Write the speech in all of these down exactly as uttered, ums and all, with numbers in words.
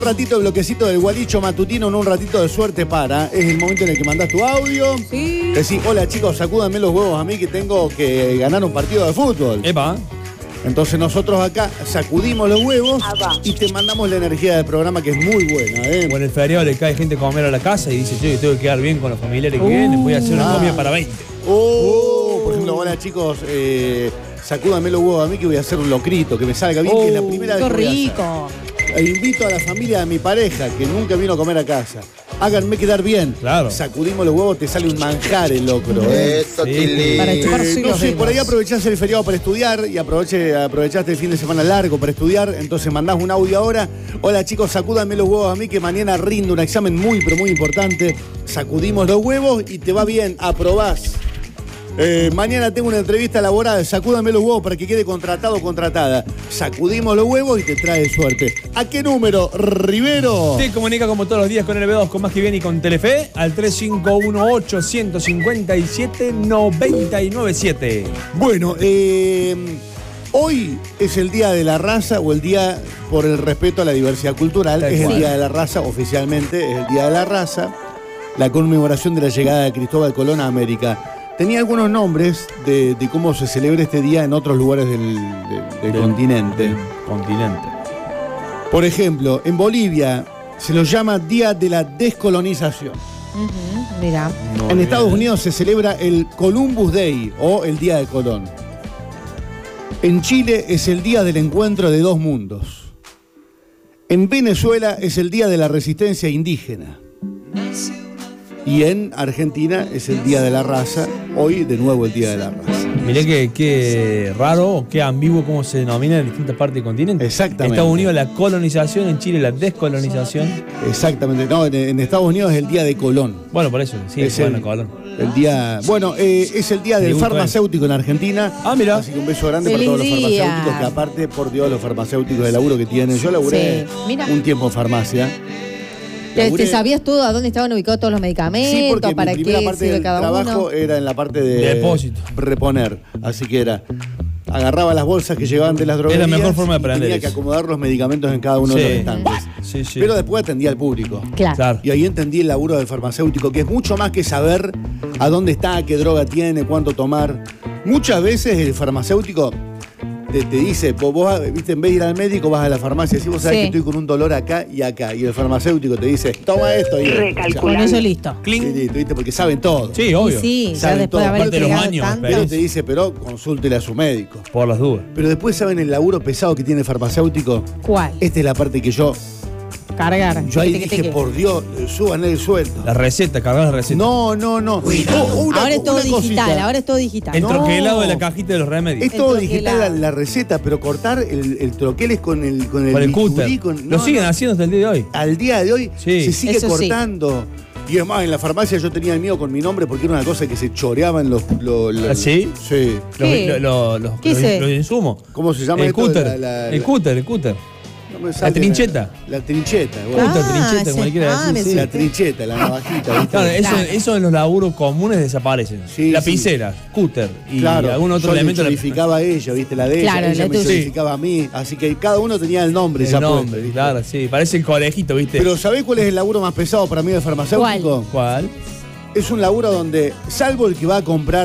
Un ratito de bloquecito del Gualicho Matutino, en un ratito de suerte para. Es el momento en el que mandás tu audio. Sí. Decís, hola chicos, sacúdanme los huevos a mí que tengo que ganar un partido de fútbol. Epa. Entonces nosotros acá sacudimos los huevos y te mandamos la energía del programa, que es muy buena, ¿eh? Bueno, el feriado le cae gente a comer a la casa y dice, yo tengo que quedar bien con los familiares que Uh, vienen, voy a hacer una ah. comida para veinte. Oh, por ejemplo, hola chicos, eh, sacúdanme los huevos a mí que voy a hacer un locrito, que me salga bien, Oh, que es la primera vez Qué que voy a hacer. rico. E invito a la familia de mi pareja, que nunca vino a comer a casa. Háganme quedar bien. Claro. Sacudimos los huevos, te sale un manjar el locro, ¿eh? Eso, Sí. Tilly. Para Eh, chuparse no los sé, dedos. por ahí aprovechaste el feriado para estudiar y aproveché, aprovechaste el fin de semana largo para estudiar, entonces mandás un audio ahora. Hola chicos, sacúdanme los huevos a mí que mañana rindo un examen muy, pero muy importante. Sacudimos los huevos y te va bien, aprobás. Eh, mañana tengo una entrevista laboral, sacúdame los huevos para que quede contratado o contratada. Sacudimos los huevos y te trae suerte. ¿A qué número, Rivero? Te comunica como todos los días con L B dos, con Más que Bien y con Telefe al tres cinco uno ocho, uno cinco siete, nueve nueve siete. Bueno, eh, hoy es el Día de la Raza o el Día por el respeto a la diversidad cultural. Tal Es el cual. Día de la Raza, oficialmente es el Día de la Raza. La conmemoración de la llegada de Cristóbal Colón a América. Tenía algunos nombres de, de cómo se celebra este día en otros lugares del, del- del Del- continente. del continente. Por ejemplo, en Bolivia se lo llama Día de la Descolonización. Ujú, Mira. No, En eh, Estados Unidos se celebra el Columbus Day o el Día de Colón. En Chile es el Día del Encuentro de Dos Mundos. En Venezuela es el Día de la Resistencia Indígena. Y en Argentina es el Día de la Raza. Hoy de nuevo el Día de la Raza. Mirá que, qué raro o qué ambiguo cómo se denomina en distintas partes del continente. Exactamente. En Estados Unidos la colonización, en Chile la descolonización. Exactamente. No, en, en Estados Unidos es el Día de Colón. Bueno, por eso, sí, Es bueno, el- Colón. El día. Bueno, eh, es el Día del Me gusta farmacéutico en Argentina. Ah, mira. Así que un beso grande para Feliz todos los día. farmacéuticos, que aparte, por Dios, los farmacéuticos de laburo que tienen. Yo laburé Sí, mira. un tiempo en farmacia. ¿Te, Laburé- te sabías tú a dónde estaban ubicados todos los medicamentos? Sí, porque ¿Para mi primera qué parte sirve del cada trabajo uno? era en la parte de, De depósito. reponer. Así que era. Agarraba las bolsas que llegaban de las droguerías. Es la mejor forma de y aprender Tenía que eso. acomodar los medicamentos en cada uno Sí. de los estantes. Sí, sí. Pero después atendía al público. Claro. Claro. Y ahí entendí el laburo del farmacéutico, que es mucho más que saber a dónde está, qué droga tiene, cuánto tomar. Muchas veces el farmacéutico te, te dice, vos, vos, viste, en vez de ir al médico vas a la farmacia y decís, vos sabés Sí. que estoy con un dolor acá y acá. Y el farmacéutico te dice, toma esto. Y Con eso listo. Cling. Sí, listo, ¿viste? Porque saben todo. Sí, obvio. Y sí, ya Saben después todo. de haber Aparte de los pegado años, tanto. Pero te dice, pero consúltele a su médico. Por las dudas. Pero después, ¿saben el laburo pesado que tiene el farmacéutico? ¿Cuál? Esta es la parte que yo, Cargar. yo ahí Teque, teque, dije, teque. por Dios, suban el sueldo. La receta, cargar la receta. No, no, no. Oh, una- Ahora es todo una digital, cosita. ahora es todo digital. El No. troquelado de la cajita de los remedios. Es todo El digital la, troquelado. la receta, pero cortar el, el troquel es con el con el, Con el bisturí, cúter. con- Lo no, siguen no. haciendo hasta el día de hoy. Al día de hoy Sí. se sigue Eso sí. cortando. Y es más, en la farmacia yo tenía el mío con mi nombre porque era una cosa que se choreaban los... los, los- ¿Ah, sí? Sí. Los, ¿Qué? lo- lo- los- ¿Qué los- es? los insumos. ¿Cómo se llama El esto? cúter. La- la- el la- cúter, el cúter. no me sale trincheta. La, la trincheta. Bueno. Cúter, Ah, trincheta, como sí. le quiera Ah, decir. me sí. La trincheta, la navajita, ¿viste? Claro, eso, Claro. eso en los laburos comunes desaparecen. Sí, Lapicera, cúter y Claro, algún otro yo elemento. le de la- chorificaba a ella, ¿viste? La de Claro, ella, ella la me tuya. chorificaba a mí. Así que cada uno tenía el nombre el ya nombre, puesto, ¿viste? claro, sí. Parece el conejito, ¿viste? Pero ¿sabés cuál es el laburo más pesado para mí del farmacéutico? ¿Cuál? Es un laburo donde, salvo el que va a comprar,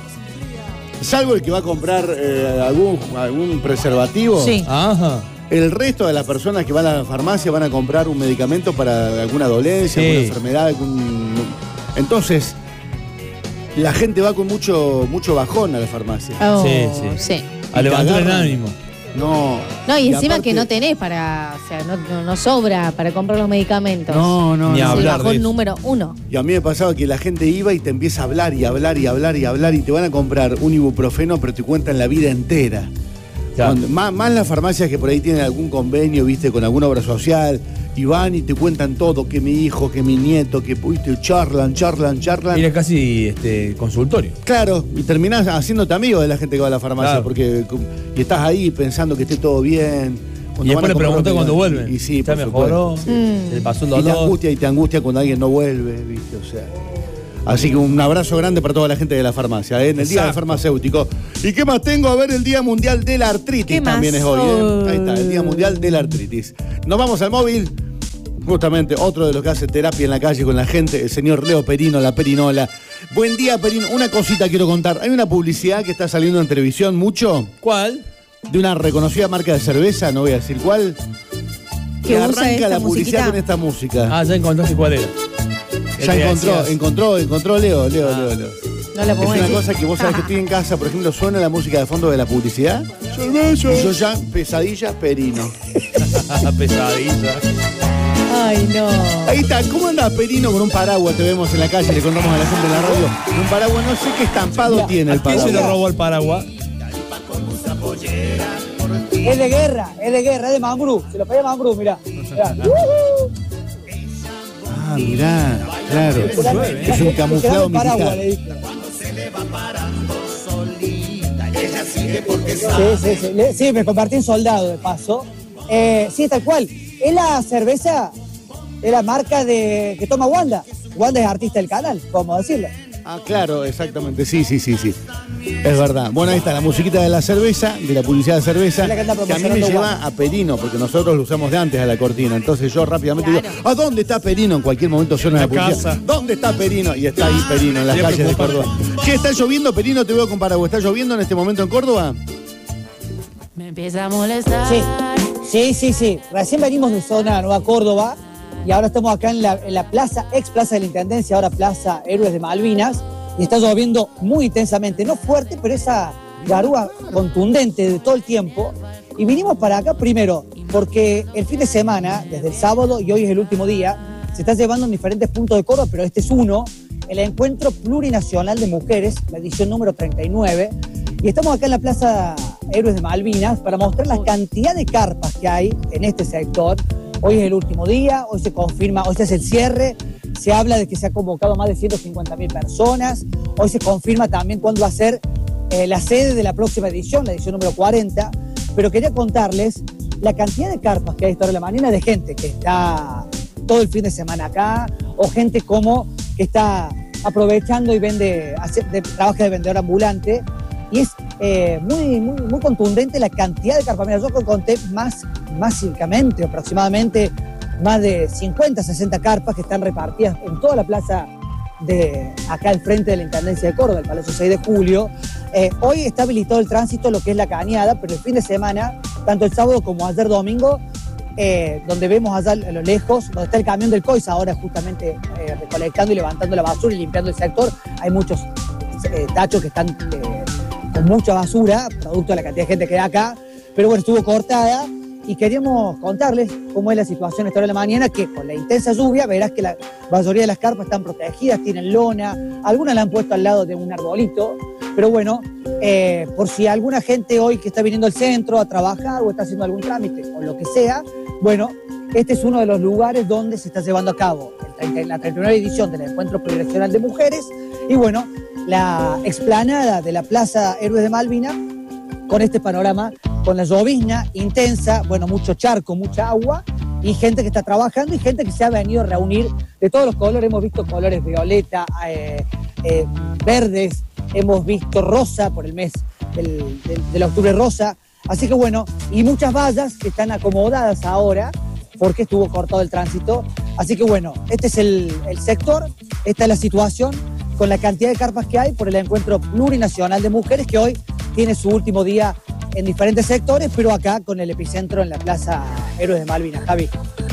salvo el que va a comprar eh, algún, algún preservativo, Sí. Ajá. el resto de las personas que van a la farmacia van a comprar un medicamento para alguna dolencia, Sí. alguna enfermedad, algún... Entonces, la gente va con mucho, mucho bajón a la farmacia. Oh, Sí, sí. sí. A levantar el agarran. ánimo. No. No, y encima aparte- que no tenés para, o sea, no, no, no sobra para comprar los medicamentos. No, no, Ni no. Es el hablar de bajón eso. número uno. Y a mí me pasaba que la gente iba y te empieza a hablar y hablar y hablar y hablar y te van a comprar un ibuprofeno, pero te cuentan la vida entera. Claro. Cuando- más, más las farmacias que por ahí tienen algún convenio, viste, con alguna obra social, y van y te cuentan todo, que mi hijo, que mi nieto, que viste, charlan, charlan, charlan. Era casi este, consultorio. Claro, y terminás haciéndote amigo de la gente que va a la farmacia, Claro. porque com- y estás ahí pensando que esté todo bien. Cuando Y van después a le comprar pregunté los cuando medicamentos. vuelven. Y sí, ¿Ya por mejoró? supuesto. Mm. Se le pasó el Y te dolor. angustia y te angustia cuando alguien no vuelve, viste, o sea. Así que un abrazo grande para toda la gente de la farmacia, ¿eh? En el Día del Exacto. Farmacéutico. ¿Y qué más tengo? A ver, el Día Mundial de la Artritis ¿Qué más? también es hoy, ¿eh? Oh. Ahí está, el Día Mundial de la Artritis. Nos vamos al móvil. Justamente, otro de los que hace terapia en la calle con la gente, el señor Leo Perino, la Perinola. Buen día, Perino. Una cosita quiero contar. Hay una publicidad que está saliendo en televisión mucho. ¿Cuál? De una reconocida marca de cerveza, no voy a decir cuál. Que arranca la publicidad musiquita con esta música. Ah, ya encontraste cuál era. Ya encontró, decías? encontró, encontró Leo, Leo, ah. Leo, Leo. No la es una decir. cosa que vos sabés que estoy en casa, por ejemplo, suena la música de fondo de la publicidad. Cerveza. Y yo ya, pesadilla, Perino. Pesadilla. Ay, no. Ahí está, ¿cómo anda Perino con un paraguas? Te vemos en la calle, le contamos a la gente en la radio. Un paraguas, no sé qué estampado Mira, tiene el paraguas. ¿Quién se le robó el paraguas? Es de guerra, es de guerra, es de Mambrú. Se lo pedí a Mambrú, mirá. mirá. Ah, mirá, claro. Es un camuflado militar. Sí, sí, sí. Sí, me convertí en soldado, de paso. Eh, sí, tal cual. Es la cerveza, es la marca de que toma Wanda. Wanda es artista del canal, vamos a decirlo. Ah, claro, exactamente. Sí, sí, sí, sí. Es verdad. Bueno, ahí está la musiquita de la cerveza, de la publicidad de cerveza, que, que a mí me lleva Wanda. A Perino, porque nosotros lo usamos de antes a la cortina. Entonces yo rápidamente claro. digo, ¿a dónde está Perino? En cualquier momento suena la, la publicidad. Casa. ¿Dónde está Perino? Y está ahí Perino, en las calles de Córdoba. Che, ¿está lloviendo, Perino? Te veo con paraguas. ¿Está lloviendo en este momento en Córdoba? Me empieza a molestar. Sí, sí, sí, sí. Recién venimos de zona Nueva Córdoba y ahora estamos acá en la, en la plaza, ex plaza de la Intendencia, ahora plaza Héroes de Malvinas, y está lloviendo muy intensamente, no fuerte, pero esa garúa contundente de todo el tiempo. Y vinimos para acá primero porque el fin de semana, desde el sábado y hoy es el último día, se está llevando en diferentes puntos de Córdoba, pero este es uno, el Encuentro Plurinacional de Mujeres, la edición número treinta y nueve, y estamos acá en la plaza Héroes de Malvinas para mostrar la cantidad de carpas que hay en este sector. Hoy es el último día, hoy se confirma, hoy se hace el cierre, se habla de que se ha convocado más de ciento cincuenta mil personas, hoy se confirma también cuándo va a ser eh, la sede de la próxima edición, la edición número cuarenta, pero quería contarles la cantidad de carpas que hay esta hora de la mañana de gente que está todo el fin de semana acá, o gente como que está aprovechando y vende, hace, de, trabaja de vendedor ambulante, y es eh, muy, muy, muy contundente la cantidad de carpas. Mira, yo conté más, básicamente, aproximadamente más de cincuenta, sesenta carpas que están repartidas en toda la plaza de acá al frente de la Intendencia de Córdoba, el Palacio seis de julio. Eh, hoy está habilitado el tránsito, lo que es la Cañada, pero el fin de semana, tanto el sábado como ayer domingo, eh, donde vemos allá a lo lejos, donde está el camión del COIS ahora justamente eh, recolectando y levantando la basura y limpiando el sector, hay muchos eh, tachos que están eh, con mucha basura, producto de la cantidad de gente que hay acá, pero bueno, estuvo cortada. Y queríamos contarles cómo es la situación esta hora de la mañana, que con la intensa lluvia verás que la mayoría de las carpas están protegidas, tienen lona, algunas la han puesto al lado de un arbolito, pero bueno, eh, por si alguna gente hoy que está viniendo al centro a trabajar o está haciendo algún trámite o lo que sea, bueno, este es uno de los lugares donde se está llevando a cabo el, la treinta y nueve edición del Encuentro Plurinacional de Mujeres, y bueno, la explanada de la Plaza Héroes de Malvinas, con este panorama, con la llovizna intensa, bueno, mucho charco, mucha agua, y gente que está trabajando y gente que se ha venido a reunir de todos los colores. Hemos visto colores violeta, eh, eh, verdes, hemos visto rosa por el mes del, del, del octubre rosa. Así que bueno, y muchas vallas que están acomodadas ahora porque estuvo cortado el tránsito. Así que bueno, este es el, el sector, esta es la situación con la cantidad de carpas que hay por el Encuentro Plurinacional de Mujeres, que hoy tiene su último día en diferentes sectores, pero acá con el epicentro en la Plaza Héroes de Malvinas. Javi.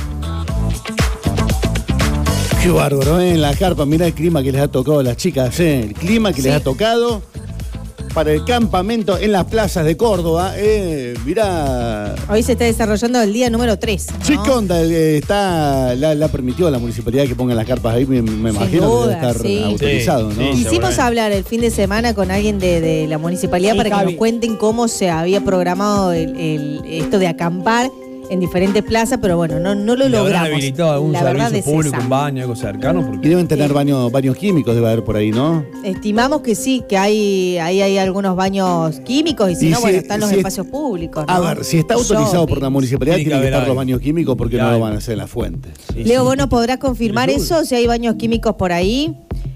Qué bárbaro, ¿eh? En la carpa, mirá el clima que les ha tocado a las chicas, ¿eh? El clima que sí. les ha tocado para el campamento en las plazas de Córdoba, ¿eh? Mirá. Hoy se está desarrollando el día número tres, ¿no? Sí, ¿qué onda? Está, la, la permitió la municipalidad que pongan las carpas ahí, me, me imagino duda, que debe estar sí. autorizado, ¿no? Sí, Quisimos hablar el fin de semana con alguien de, de la municipalidad sí, para Javi. que nos cuenten cómo se había programado el, el, esto de acampar en diferentes plazas, pero bueno, no, no lo logramos. ¿Habrán habilitado algún la servicio público, esa. un baño, algo cercano? Porque... Y deben tener sí. baños, baños químicos, debe haber por ahí, ¿no? Estimamos que sí, que hay, ahí hay algunos baños químicos y si y no, si, bueno, están los si espacios públicos, ¿no? A ver, si está autorizado Shopping. por la municipalidad, tienen que, que estar ahí. los baños químicos porque no lo van a hacer en la fuente. Sí, Leo, ¿vos nos podrás confirmar eso? Si hay baños químicos por ahí.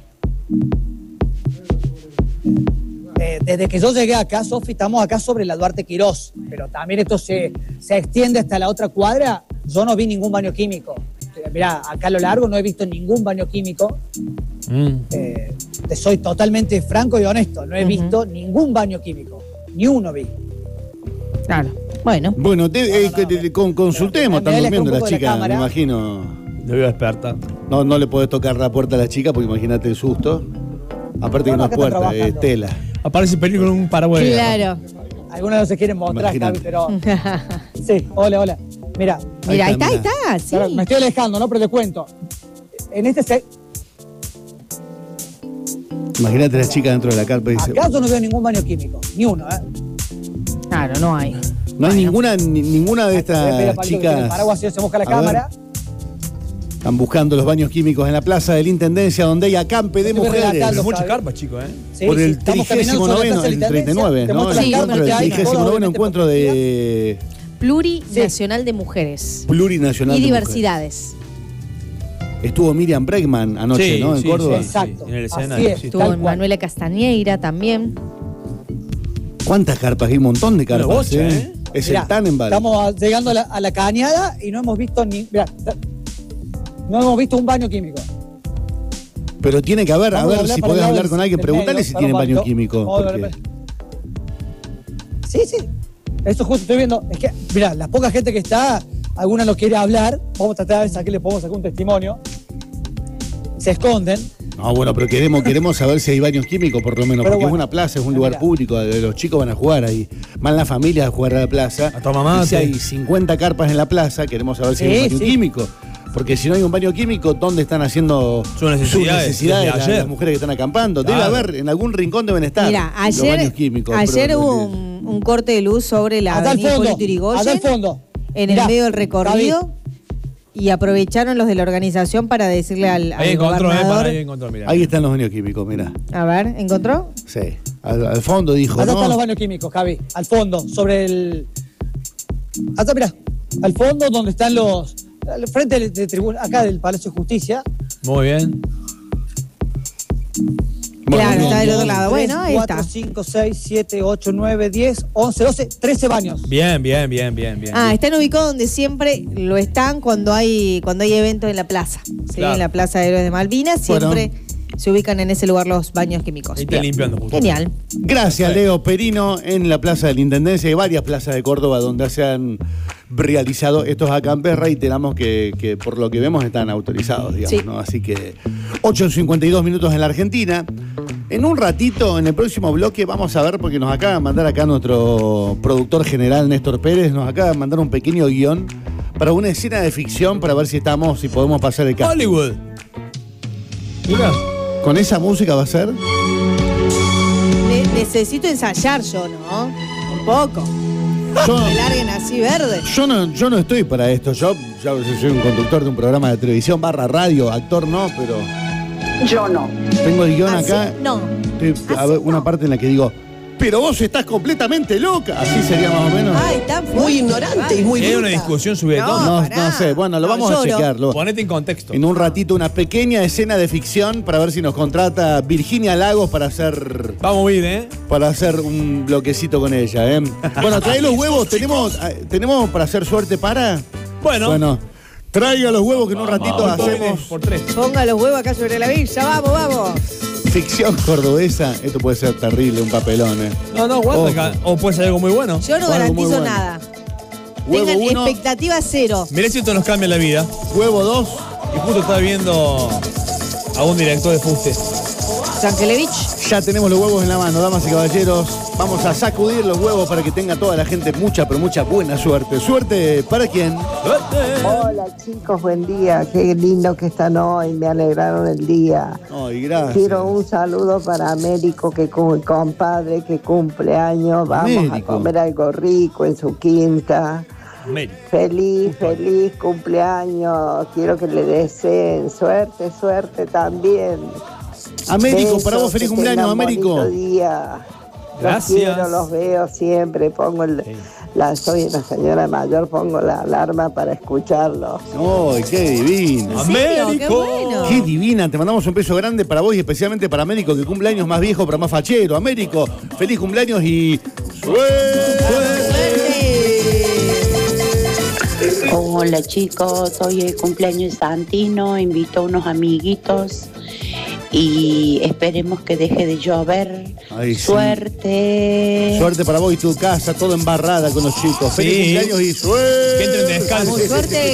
Desde que yo llegué acá, Sofi, estamos acá sobre la Duarte Quirós, pero también esto se, se extiende hasta la otra cuadra. Yo no vi ningún baño químico. mirá, acá a lo largo no he visto ningún baño químico. Mm. Eh, te soy totalmente franco y honesto, no he uh-huh. visto ningún baño químico, ni uno vi. Claro, bueno. Bueno, te, eh, no, no, no, con, consultemos, están durmiendo las chicas, me imagino. Debe despertar. No, no le podés tocar la puerta a la chica porque imagínate el susto. Aparte no, que no es puerta, es tela. Aparece peligro con un paraguas. Claro. Algunos no se quieren mostrar, Gaby, pero... Sí, hola, hola. Mira. Mira, ahí está, ahí está, sí. Pero me estoy alejando, ¿no? Pero te cuento. En este... Se... Imagínate la chica dentro de la carpa y dice... ¿Acaso no veo ningún baño químico? Ni uno, ¿eh? Claro, no hay. No hay ninguna, ni, ninguna de estas chicas... El paraguas se moja la cámara. Están buscando los baños químicos en la plaza de la Intendencia, donde hay acampe de mujeres. Muchas carpas, chicos, ¿eh? Sí, por el sí, trigésimo noveno, el treinta y nueve, ¿no? Sí, el trigésimo noveno encuentro de... Plurinacional de Mujeres. Plurinacional y de diversidades. Mujeres. Estuvo Miriam Bregman anoche, sí, ¿no? En sí, Córdoba. Sí, exacto. Sí, en el escenario. Es, sí. Estuvo Manuela Castañeira también. ¿Cuántas carpas? Hay un montón de carpas. Bocha, ¿eh? ¿eh? Es Mirá, el Tannenwald. Estamos llegando a la, a la cañada y no hemos visto ni... Mirá, no hemos visto un baño químico. Pero tiene que haber, Vamos a ver a si podés hablar con alguien, preguntale si tienen baño químico. Porque... Sí, sí. Eso justo estoy viendo. Es que, mirá, la poca gente que está, alguna no quiere hablar. Vamos a tratar de sacar, le podemos sacar un testimonio. Se esconden. No, bueno, pero queremos, queremos saber si hay baños químicos, por lo menos, pero porque bueno, es una plaza, es un lugar mirá. público, los chicos van a jugar ahí, van las familias a jugar a la plaza. A tomar mate. Y si hay cincuenta carpas en la plaza, queremos saber si sí, hay un baño sí. químico. Porque si no hay un baño químico, ¿dónde están haciendo sus necesidades, sus necesidades las, las mujeres que están acampando? Claro. Debe haber, en algún rincón deben estar. Mira, ayer, los baños químicos. Ayer hubo un, un corte de luz sobre la avenida Hipólito Yrigoyen, al fondo. En Mirá, el medio del recorrido. David. Y aprovecharon los de la organización para decirle al, al ahí encontró, gobernador... Eh, ahí, encontró, mirá. Ahí están los baños químicos, mira. A ver, ¿encontró? Sí, al, al fondo dijo, Allá ¿no? están los baños químicos, Javi, al fondo, sobre el... Allá, mirá, al fondo donde están los... Al frente del de tribuna, acá del Palacio de Justicia. Muy bien. Claro, bueno, está del otro lado. tres, Bueno, ahí cuatro, está. cinco, seis, siete, ocho, nueve, diez, once, doce, trece baños. Bien, bien, bien, bien, bien. Ah, bien. están ubicados donde siempre lo están cuando hay cuando hay eventos en la plaza. ¿Sí? Claro. En la Plaza de Héroes de Malvinas siempre Bueno. se ubican en ese lugar los baños químicos. Ahí está limpiando. Justo. Genial. Gracias, Leo Perino, en la Plaza de la Intendencia. Hay varias plazas de Córdoba donde se han realizado estos acampes. Reiteramos que, que por lo que vemos están autorizados, digamos, Sí. ¿no? Así que ocho cincuenta y dos minutos en la Argentina. En un ratito, en el próximo bloque, vamos a ver, porque nos acaba de mandar acá nuestro productor general, Néstor Pérez, nos acaba de mandar un pequeño guión para una escena de ficción para ver si estamos, si podemos pasar el casting. Hollywood. Mira. ¿Con esa música va a ser? Ne- necesito ensayar yo, ¿no? Un poco. Yo, Me larguen así verde. yo, no, yo no estoy para esto. Yo, yo soy un conductor de un programa de televisión barra radio, actor no, pero... Yo no. Tengo el guión Así acá. no. Estoy- a ver, una parte en la que digo, pero vos estás completamente loca. Así sería más o menos. Ay, tan fuerte. Muy ignorante y muy Si hay una bruta. discusión, sube de No. tono. No, pará. no sé, bueno, lo No, vamos a lloro. chequearlo. Ponete en contexto. En un ratito, una pequeña escena de ficción para ver si nos contrata Virginia Lagos para hacer Vamos a ir, ¿eh? para hacer un bloquecito con ella, ¿eh? Bueno, trae los huevos. ¿Tenemos, eh, ¿Tenemos para hacer suerte para? Bueno. Bueno, traiga los huevos que en un ratito Vamos, hacemos por tres. Ponga los huevos acá sobre la villa. Vamos, vamos. ficción cordobesa. Esto puede ser terrible, un papelón, ¿eh? No, no, aguanta Ojo. acá. O puede ser algo muy bueno. Yo no Algo muy garantizo bueno. nada. Huevo Tengan uno, expectativa cero. Mirá si esto nos cambia la vida. huevo dos. Y justo estaba viendo a un director de fuste. Sankelevich. Ya tenemos los huevos en la mano, damas y caballeros. Vamos a sacudir los huevos para que tenga toda la gente mucha, pero mucha buena suerte. ¿Suerte para quién? Hola chicos, buen día. Qué lindo que están hoy. Me alegraron el día. Ay, gracias. Quiero un saludo para Américo, que cum- compadre, que cumple años. Vamos Américo. a comer algo rico en su quinta. América. Feliz, feliz cumpleaños. Quiero que le deseen suerte, suerte también. Américo, Besos, para vos feliz que cumpleaños, tengan Américo. bonito día. Gracias. Los quiero, los veo siempre. Pongo el, la, soy una señora mayor, pongo la alarma para escucharlos. Ay, qué divina. ¿En serio? Américo. Qué bueno. Qué divina, te mandamos un beso grande para vos y especialmente para Américo, que cumple años más viejo pero más fachero. Américo, feliz cumpleaños y... ¡Suerte! Suerte. Hola chicos, hoy es cumpleaños de Santino, invito a unos amiguitos y esperemos que deje de llover. Ay, sí. Suerte. Suerte para vos y tu casa, todo embarrada con los chicos. Feliz Sí. cumpleaños y suerte. Que entren descalzos. Suerte.